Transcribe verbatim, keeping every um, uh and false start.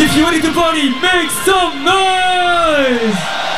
If you're ready to party, make some noise!